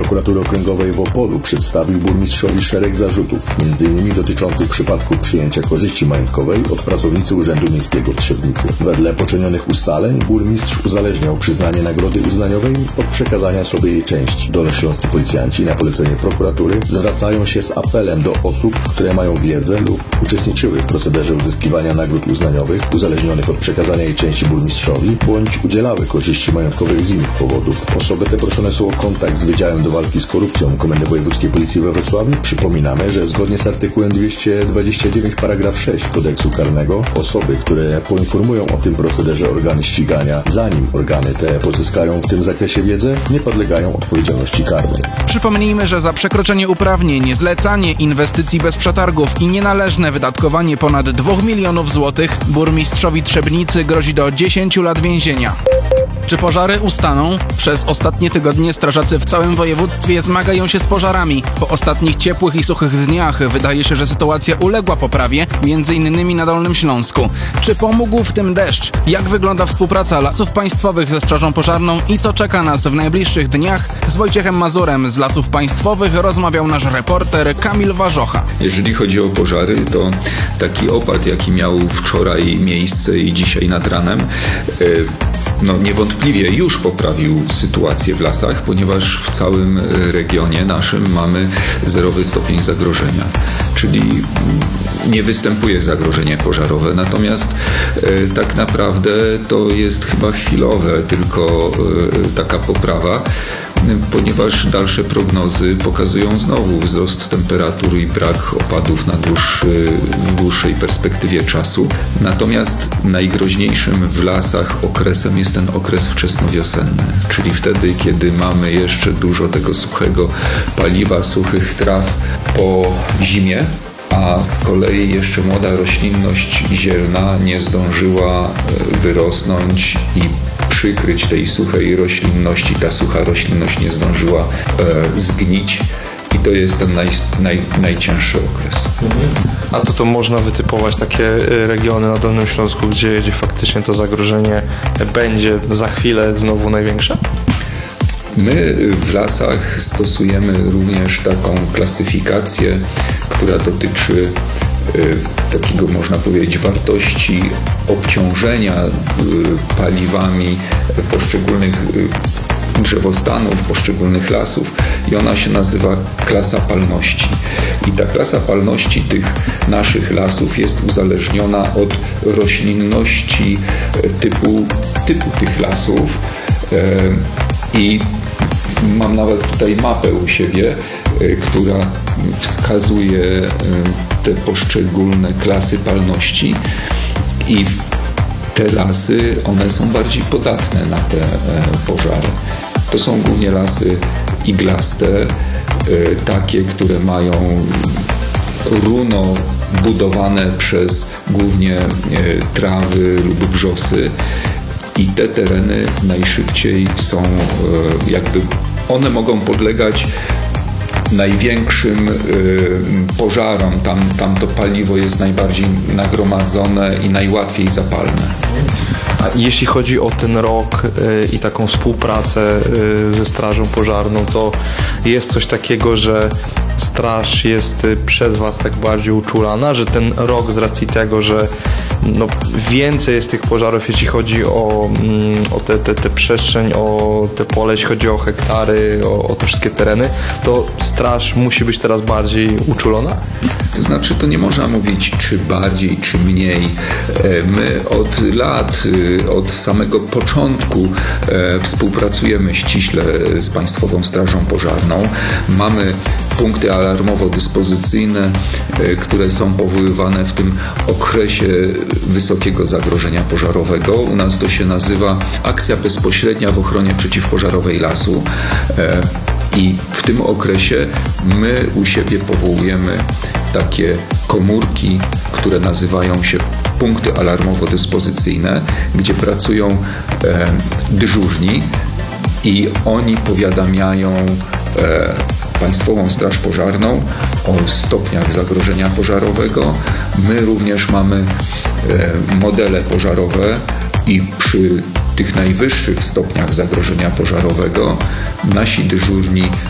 Prokuratury Okręgowej w Opolu przedstawił burmistrzowi szereg zarzutów, m.in. dotyczących przypadku przyjęcia korzyści majątkowej od pracownicy Urzędu Miejskiego w Trzebnicy. Wedle poczynionych ustaleń burmistrz uzależniał przyznanie nagrody uznaniowej od przekazania sobie jej części. Dolnośląscy policjanci na polecenie prokuratury zwracają się z apelem do osób, które mają wiedzę lub uczestniczyły w procederze uzyskiwania nagród uznaniowych uzależnionych od przekazania jej części burmistrzowi, bądź udzielały korzyści majątkowych z innych powodów. Osoby te proszone są o kontakt z Wydziałem do Walki z Korupcją Komendy Wojewódzkiej Policji we Wrocławiu. Przypominamy, że zgodnie z artykułem 229 paragraf 6 Kodeksu Karnego osoby, które poinformują o tym procederze organy ścigania, zanim organy te pozyskają w tym zakresie wiedzę, nie podlegają odpowiedzialności karnej. Przypomnijmy, że za przekroczenie uprawnień, zlecanie inwestycji bez przetargów i nienależne wydatkowanie ponad 2 milionów złotych burmistrzowi Trzebnicy grozi do 10 lat więzienia. Czy pożary ustaną? Przez ostatnie tygodnie strażacy w całym województwie zmagają się z pożarami. Po ostatnich ciepłych i suchych dniach wydaje się, że sytuacja uległa poprawie, m.in. na Dolnym Śląsku. Czy pomógł w tym deszcz? Jak wygląda współpraca Lasów Państwowych ze Strażą Pożarną i co czeka nas w najbliższych dniach? Z Wojciechem Mazurem z Lasów Państwowych rozmawiał nasz reporter Kamil Warzocha. Jeżeli chodzi o pożary, to taki opad, jaki miał wczoraj miejsce i dzisiaj nad ranem, niewątpliwie już poprawił sytuację w lasach, ponieważ w całym regionie naszym mamy 0 stopień zagrożenia, czyli nie występuje zagrożenie pożarowe, natomiast tak naprawdę to jest chyba chwilowe tylko taka poprawa, ponieważ dalsze prognozy pokazują znowu wzrost temperatury i brak opadów na dłuższej perspektywie czasu. Natomiast najgroźniejszym w lasach okresem jest ten okres wczesnowiosenny, czyli wtedy, kiedy mamy jeszcze dużo tego suchego paliwa, suchych traw po zimie, a z kolei jeszcze młoda roślinność zielna nie zdążyła wyrosnąć i przykryć tej suchej roślinności. Ta sucha roślinność nie zdążyła zgnić i to jest ten najcięższy okres. A to można wytypować takie regiony na Dolnym Śląsku, gdzie faktycznie to zagrożenie będzie za chwilę znowu największe? My w lasach stosujemy również taką klasyfikację, która dotyczy takiego, można powiedzieć, wartości obciążenia paliwami poszczególnych drzewostanów, poszczególnych lasów i ona się nazywa klasa palności. I ta klasa palności tych naszych lasów jest uzależniona od roślinności typu tych lasów i mam nawet tutaj mapę u siebie, która wskazuje te poszczególne klasy palności i te lasy, one są bardziej podatne na te pożary. To są głównie lasy iglaste, takie, które mają runo budowane przez głównie trawy lub wrzosy i te tereny najszybciej są one mogą podlegać największym pożarom. Tam to paliwo jest najbardziej nagromadzone i najłatwiej zapalne. A jeśli chodzi o ten rok i taką współpracę ze Strażą Pożarną, to jest coś takiego, że straż jest przez Was tak bardziej uczulana, że ten rok z racji tego, że więcej jest tych pożarów, jeśli chodzi o tę przestrzeń, o te pole, jeśli chodzi o hektary, o te wszystkie tereny, to straż musi być teraz bardziej uczulona? To znaczy, to nie można mówić czy bardziej, czy mniej. My od lat, od samego początku współpracujemy ściśle z Państwową Strażą Pożarną. Mamy punkty alarmowo-dyspozycyjne, które są powoływane w tym okresie wysokiego zagrożenia pożarowego. U nas to się nazywa akcja bezpośrednia w ochronie przeciwpożarowej lasu. I w tym okresie my u siebie powołujemy takie komórki, które nazywają się punkty alarmowo-dyspozycyjne, gdzie pracują dyżurni i oni powiadamiają Państwową Straż Pożarną o stopniach zagrożenia pożarowego. My również mamy modele pożarowe i przy tych najwyższych stopniach zagrożenia pożarowego nasi dyżurni